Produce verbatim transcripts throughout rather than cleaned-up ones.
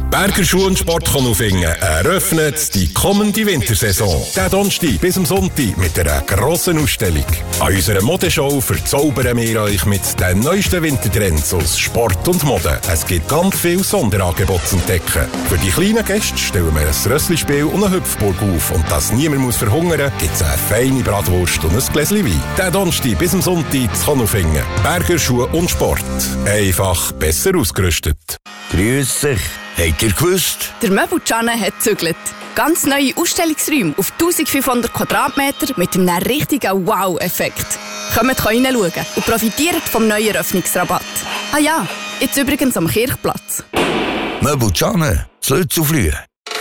Berger Schuh und Sport Konufingen eröffnet die kommende Wintersaison. Der Donnerstag bis am Sonntag mit einer grossen Ausstellung. An unserer Modeshow verzaubern wir euch mit den neuesten Wintertrends aus Sport und Mode. Es gibt ganz viele Sonderangebote zu entdecken. Für die kleinen Gäste stellen wir ein Rösslispiel und eine Hüpfburg auf. Und dass niemand muss verhungern, gibt es eine feine Bratwurst und ein Gläschen Wein. Der Donnerstag bis am Sonntag zu Konufingen. Berger Schuh und Sport. Einfach besser ausgerüstet. Grüß dich. Habt ihr gewusst? Der Möbelcanne hat gezügelt. Ganz neue Ausstellungsräume auf eintausendfünfhundert Quadratmeter mit einem richtigen Wow-Effekt. Kommt reinschauen und profitiert vom neuen Eröffnungsrabatt. Ah ja, jetzt übrigens am Kirchplatz. Möbelcanne, Zlötzuflühe.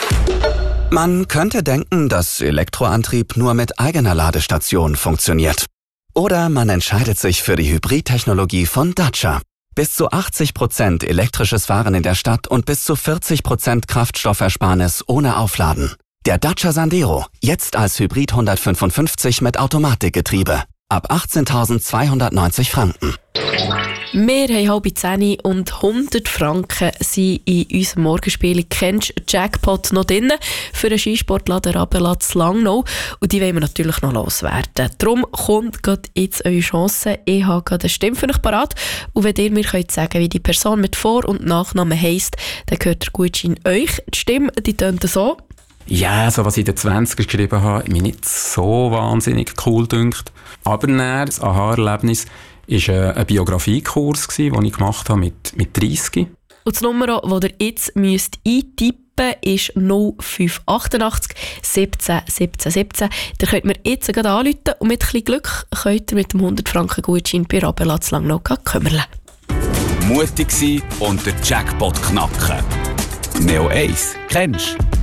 Man könnte denken, dass Elektroantrieb nur mit eigener Ladestation funktioniert. Oder man entscheidet sich für die Hybridtechnologie von Dacia. Bis zu achtzig Prozent elektrisches Fahren in der Stadt und bis zu vierzig Prozent Kraftstoffersparnis ohne Aufladen. Der Dacia Sandero, jetzt als Hybrid hundertfünfundfünfzig mit Automatikgetriebe. Ab achtzehntausendzweihundertneunzig Franken. Wir haben halb zehn und hundert Franken sind in unserem Morgenspiel «Kennst du Jackpot» noch drin für den Skisportladen Rabelais Langnau. Und die wollen wir natürlich noch loswerden. Darum kommt gerade jetzt eure Chance. Ich habe gerade eine Stimme für euch parat. Und wenn ihr mir könnt sagen, wie die Person mit Vor- und Nachnamen heisst, dann gehört der Gutschein euch. Die Stimme, die tönt so. Ja, so was ich in den zwanzigern geschrieben habe, mich nicht so wahnsinnig cool dünkt. Aber dann, das Aha-Erlebnis war ein Biografiekurs, den ich gemacht habe mit, mit dreissig. Und das Nummer, das ihr jetzt müsst eintippen müsst, ist null fünf achtundachtzig siebzehn siebzehn siebzehn. Ihr könnt mir jetzt gerade anrufen und mit ein bisschen Glück könnt ihr mit dem hundert Franken Gutschein bei Rabelais Langnau kümmern. Mutig sein und den Jackpot knacken. Neo eins, kennst du?